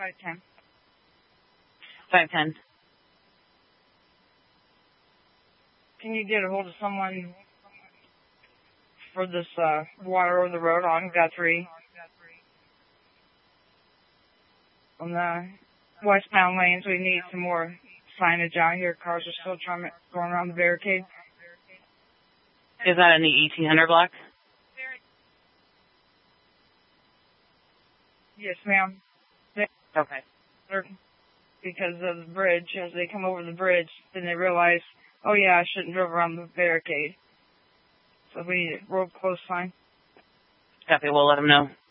510. 510. Can you get a hold of someone for this water over the road on Guthrie? On the westbound lanes, we need some more signage out here. Cars are still going around the barricade. Is that in the 1800 block? Yes, ma'am. Okay. Because of the bridge, as they come over the bridge, then they realize, oh yeah, I shouldn't drive around the barricade. So we need a road close sign. Copy, we'll let them know.